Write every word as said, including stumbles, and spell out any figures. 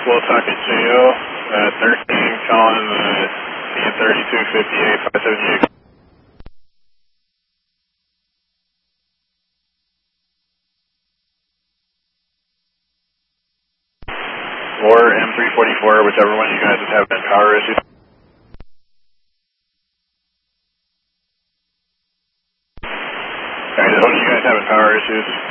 Wooltucket J O, uh, thirteen, calling uh, C thirty-two fifty-eight, five seventy-eight. Or M three forty-four, whichever one you guys is having power issues. Alright, which one of you guys having power issues?